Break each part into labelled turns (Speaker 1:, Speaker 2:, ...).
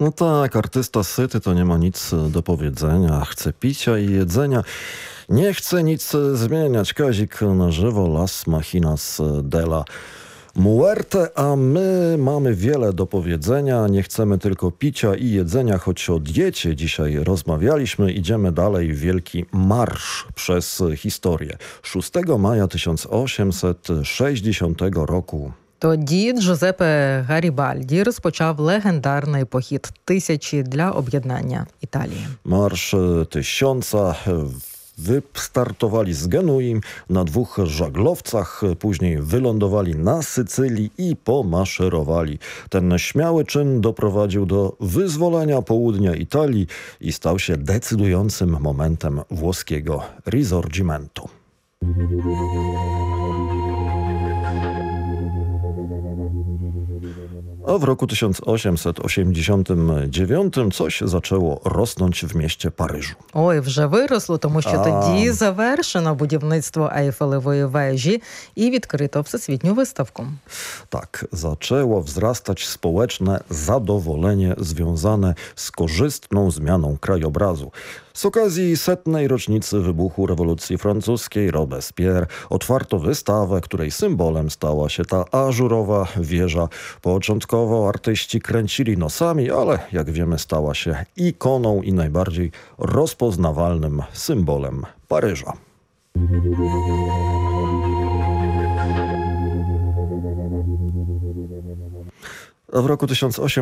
Speaker 1: No tak, artysta syty to nie ma nic do powiedzenia. Chce picia i jedzenia. Nie chce nic zmieniać. Kazik na żywo, las machinas della muerte, a my mamy wiele do powiedzenia. Nie chcemy tylko picia i jedzenia, choć o diecie dzisiaj rozmawialiśmy. Idziemy dalej. Wielki marsz przez historię. 6 maja 1860 roku.
Speaker 2: Тоді Джузеппе Гарібальді розпочав легендарний похід тисячі для об'єднання Італії.
Speaker 1: Marsz tysiąca wystartowali z Genui na 2 żaglowcach, później wylądowali na Sycylii i pomaszerowali. Ten śmiały czyn doprowadził do wyzwolenia południa Italii i stał się decydującym momentem włoskiego Risorgimentu. A w roku 1889 coś zaczęło rosnąć w mieście Paryżu.
Speaker 2: Ой, вже виросло, тому що тоді завершено будівництво Ейфелевої вежі і відкрито всесвітню виставку.
Speaker 1: Tak, zaczęło wzrastać społeczne zadowolenie związane z korzystną zmianą krajobrazu. Z okazji 100. rocznicy wybuchu rewolucji francuskiej Robespierre otwarto wystawę, której symbolem stała się ta ażurowa wieża. Początkowo artyści kręcili nosami, ale jak wiemy stała się ikoną i najbardziej rozpoznawalnym symbolem Paryża. A w roku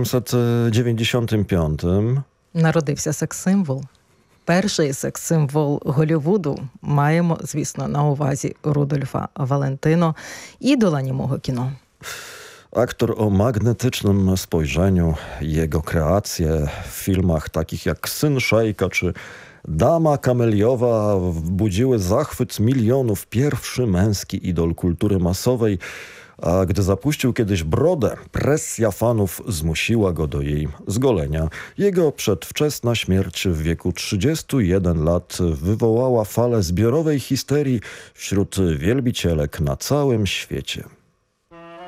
Speaker 1: 1895
Speaker 2: Народився секс-символ. Перший секс-символ Голлівуду. Маємо, звісно, на увазі Рудольфа Валентино, ідола німого кіно.
Speaker 1: aktor o magnetycznym spojrzeniu, jego kreacje w filmach takich jak Syn Szejka czy Dama Kameliowa budziły zachwyt milionów. Pierwszy męski idol kultury masowej, a gdy zapuścił kiedyś brodę, presja fanów zmusiła go do jej zgolenia. Jego przedwczesna śmierć w wieku 31 lat wywołała falę zbiorowej histerii wśród wielbicielek na całym świecie.